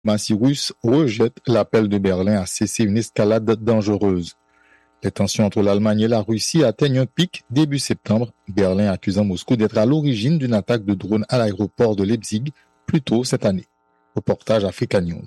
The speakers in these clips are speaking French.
diplomatie russe rejette l'appel de Berlin à cesser une escalade dangereuse. Les tensions entre l'Allemagne et la Russie atteignent un pic début septembre, Berlin accusant Moscou d'être à l'origine d'une attaque de drone à l'aéroport de Leipzig plus tôt cette année. Reportage Africa News.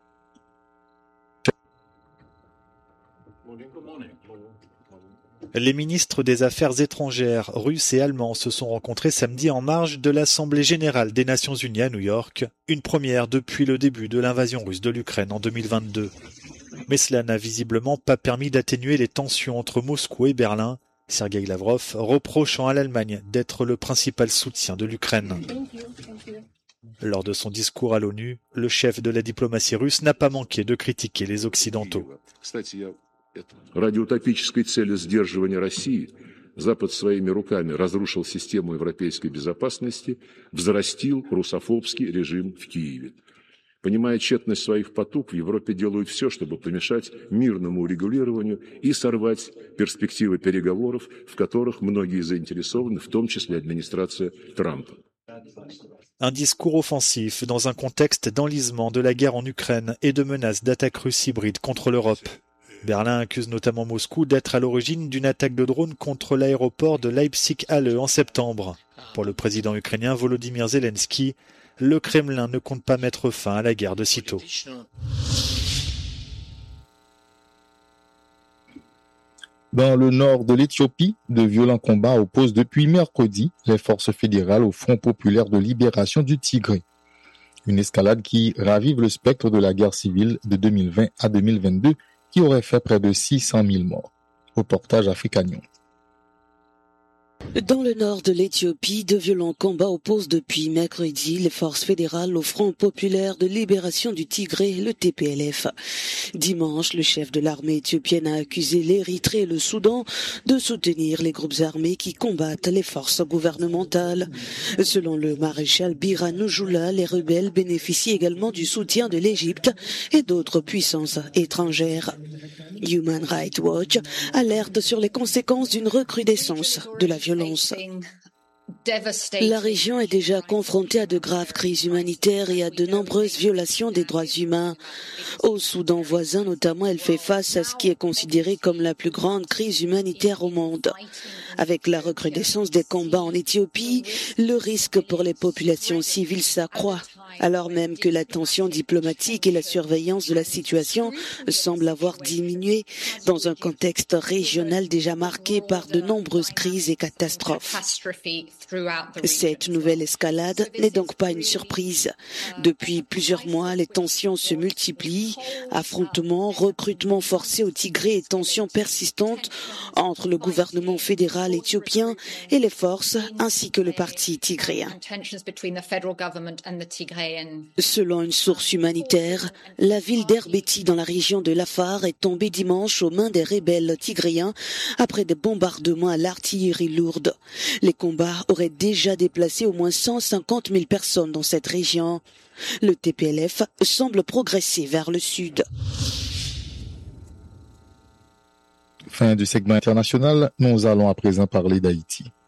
Les ministres des Affaires étrangères russes et allemands se sont rencontrés samedi en marge de l'Assemblée générale des Nations unies à New York, une première depuis le début de l'invasion russe de l'Ukraine en 2022. Mais cela n'a visiblement pas permis d'atténuer les tensions entre Moscou et Berlin, Sergueï Lavrov reprochant à l'Allemagne d'être le principal soutien de l'Ukraine. Lors de son discours à l'ONU, le chef de la diplomatie russe n'a pas manqué de critiquer les Occidentaux. Ради утопической цели сдерживания России Запад своими руками разрушил систему европейской безопасности, взрастил русофобский режим в Киеве. Понимая тщетность своих потуг, в Европе делают все, чтобы помешать мирному урегулированию и сорвать перспективы переговоров, в которых многие заинтересованы, в том числе администрация Трампа. Un discours offensif dans un contexte d'enlisement de la guerre en Ukraine et de menaces d'attaques russes hybrides contre l'Europe. Berlin accuse notamment Moscou d'être à l'origine d'une attaque de drone contre l'aéroport de Leipzig-Halle en septembre. Pour le président ukrainien Volodymyr Zelensky, le Kremlin ne compte pas mettre fin à la guerre de sitôt. Dans le nord de l'Éthiopie, de violents combats opposent depuis mercredi les forces fédérales au Front populaire de libération du Tigré. Une escalade qui ravive le spectre de la guerre civile de 2020 à 2022 qui aurait fait près de 600 000 morts. Reportage Africa News. Dans le nord de l'Éthiopie, de violents combats opposent depuis mercredi les forces fédérales au Front populaire de libération du Tigré, le TPLF. Dimanche, le chef de l'armée éthiopienne a accusé l'Érythrée et le Soudan de soutenir les groupes armés qui combattent les forces gouvernementales. Selon le maréchal Birhanu Jula, les rebelles bénéficient également du soutien de l'Égypte et d'autres puissances étrangères. Human Rights Watch alerte sur les conséquences d'une recrudescence de la violence. La région est déjà confrontée à de graves crises humanitaires et à de nombreuses violations des droits humains. Au Soudan voisin notamment, elle fait face à ce qui est considéré comme la plus grande crise humanitaire au monde. Avec la recrudescence des combats en Éthiopie, le risque pour les populations civiles s'accroît, alors même que la tension diplomatique et la surveillance de la situation semblent avoir diminué dans un contexte régional déjà marqué par de nombreuses crises et catastrophes. Cette nouvelle escalade n'est donc pas une surprise. Depuis plusieurs mois, les tensions se multiplient, affrontements, recrutements forcés au Tigré et tensions persistantes entre le gouvernement fédéral éthiopien et les forces ainsi que le parti tigréen. Selon une source humanitaire, la ville d'Erbeti dans la région de l'Afar est tombée dimanche aux mains des rebelles tigréens après des bombardements à l'artillerie lourde. Les combats auraient déjà déplacé au moins 150 000 personnes dans cette région. Le TPLF semble progresser vers le sud. Fin du segment international, nous allons à présent parler d'Haïti.